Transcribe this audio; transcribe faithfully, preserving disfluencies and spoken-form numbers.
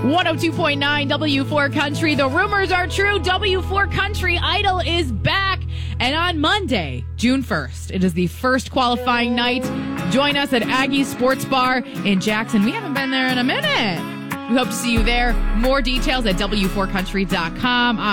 one oh two point nine W four Country. The rumors are true. W four Country Idol is back. And on Monday, June first, it is the first qualifying night. Join us at Aggie Sports Bar in Jackson. We haven't been there in a minute. We hope to see you there. More details at W four country dot com. I'm